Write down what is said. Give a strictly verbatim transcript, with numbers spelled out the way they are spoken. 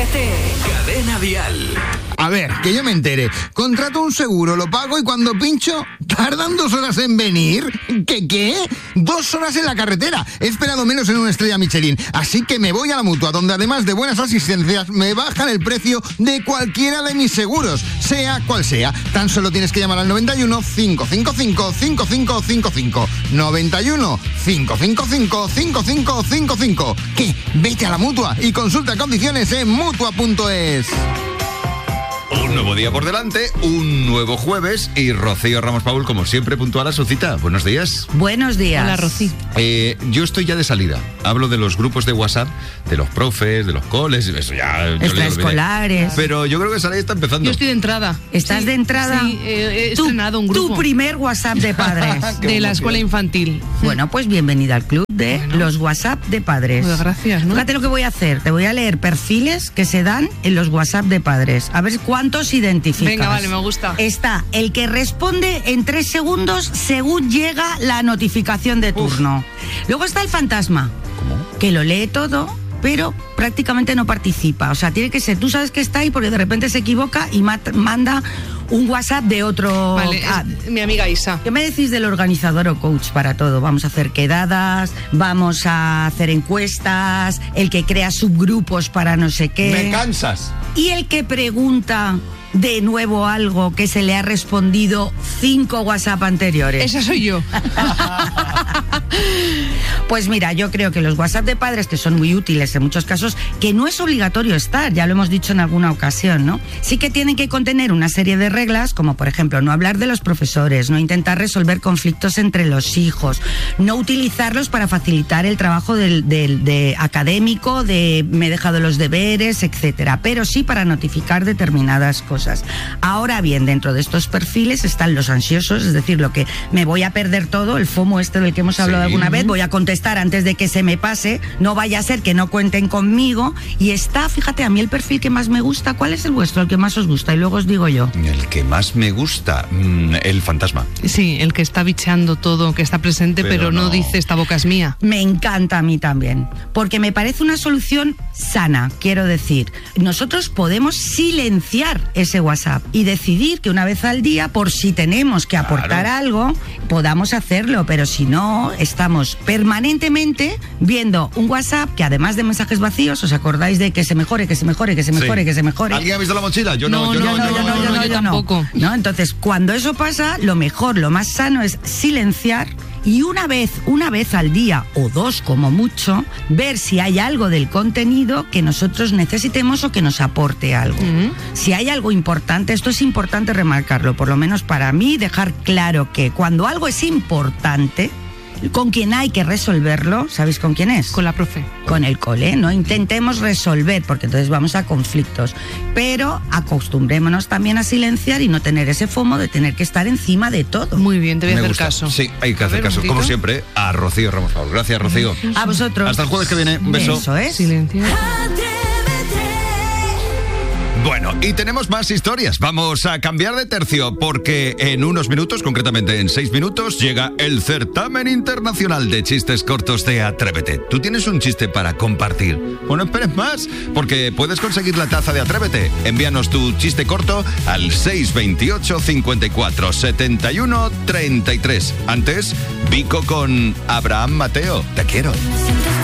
Atrévete. Cadena Dial. A ver, que yo me entere. Contrato un seguro, lo pago y cuando pincho, ¿tardan dos horas en venir? ¿Qué qué? Dos horas en la carretera. He esperado menos en una estrella Michelin. Así que me voy a la Mutua, donde además de buenas asistencias, me bajan el precio de cualquiera de mis seguros, sea cual sea. Tan solo tienes que llamar al noventa y uno, cinco cinco cinco, cinco cinco cinco cinco. noventa y uno, cinco cinco cinco, cinco cinco cinco cinco. ¿Qué? Vete a la Mutua y consulta condiciones en mutua punto es. Un nuevo día por delante, un nuevo jueves y Rocío Ramos Paul, como siempre, puntual a su cita. Buenos días. Buenos días. Hola, Rocío. Eh, yo estoy ya de salida. Hablo de los grupos de WhatsApp, de los profes, de los coles, eso ya... Extraescolares. Pero yo creo que Saray está empezando. Yo estoy de entrada. ¿Estás sí, de entrada? Sí, eh, he tu, estrenado un grupo. Tu primer WhatsApp de padres. De la escuela infantil. Bueno, pues bienvenida al club de bueno. los WhatsApp de padres. Pues gracias, ¿no? Fíjate lo que voy a hacer. Te voy a leer perfiles que se dan en los WhatsApp de padres. A ver cuántos identificas. Venga, vale, me gusta. Está el que responde en tres segundos según llega la notificación de turno. Uf. Luego está el fantasma. ¿Cómo? Que lo lee todo, pero prácticamente no participa. O sea, tiene que ser, tú sabes que está ahí porque de repente se equivoca y mat- manda un WhatsApp de otro... Vale, ah, mi amiga Isa. ¿Qué me decís del organizador o coach para todo? Vamos a hacer quedadas, vamos a hacer encuestas, el que crea subgrupos para no sé qué. Me cansas. Y el que pregunta de nuevo algo que se le ha respondido cinco WhatsApp anteriores. Esa soy yo. Pues mira, yo creo que los WhatsApp de padres, que son muy útiles en muchos casos, que no es obligatorio estar, ya lo hemos dicho en alguna ocasión, ¿no? Sí que tienen que contener una serie de reglas, como por ejemplo, no hablar de los profesores, no intentar resolver conflictos entre los hijos, no utilizarlos para facilitar el trabajo del, del de académico, de me he dejado los deberes, etcétera, pero sí para notificar determinadas cosas. Ahora bien, dentro de estos perfiles están los ansiosos, es decir, lo que me voy a perder todo, el FOMO este del que hemos hablado sí. alguna vez, voy a contestar antes de que se me pase, no vaya a ser que no cuenten conmigo. Y está, fíjate, a mí el perfil que más me gusta, ¿cuál es el vuestro, el que más os gusta? Y luego os digo yo. El que más me gusta, el fantasma. Sí, el que está bicheando todo, que está presente, pero, pero no. no dice esta boca es mía. Me encanta a mí también, porque me parece una solución sana, quiero decir. Nosotros podemos silenciar ese WhatsApp y decidir que una vez al día, por si tenemos que aportar claro. algo, podamos hacerlo, pero si no, estamos permanentemente viendo un WhatsApp que además de mensajes vacíos, ¿os acordáis de que se mejore, que se mejore, que se mejore, sí. que se mejore? ¿Alguien ha visto la mochila? Yo no, no, yo no, no, yo no, yo no, yo tampoco. No, entonces, cuando eso pasa, lo mejor, lo más sano es silenciar y una vez, una vez al día, o dos como mucho, ver si hay algo del contenido que nosotros necesitemos o que nos aporte algo. Uh-huh. Si hay algo importante, esto es importante remarcarlo, por lo menos para mí, dejar claro que cuando algo es importante, con quien hay que resolverlo, ¿sabéis con quién es? Con la profe. Con el cole, no intentemos resolver, porque entonces vamos a conflictos. Pero acostumbrémonos también a silenciar y no tener ese FOMO de tener que estar encima de todo. Muy bien, te voy a Me hacer gusta. caso. Sí, hay que a hacer ver, caso. Como siempre, a Rocío Ramos Paul. Gracias, Rocío. A vosotros. Hasta el jueves que viene. Un beso. Eso es. Silencio. Bueno, y tenemos más historias. Vamos a cambiar de tercio porque en unos minutos, concretamente en seis minutos, llega el certamen internacional de chistes cortos de Atrévete. ¿Tú tienes un chiste para compartir? Bueno, esperes más, porque puedes conseguir la taza de Atrévete. Envíanos tu chiste corto al seis veintiocho, cincuenta y cuatro, setenta y uno, treinta y tres. Antes, Vico con Abraham Mateo. Te quiero.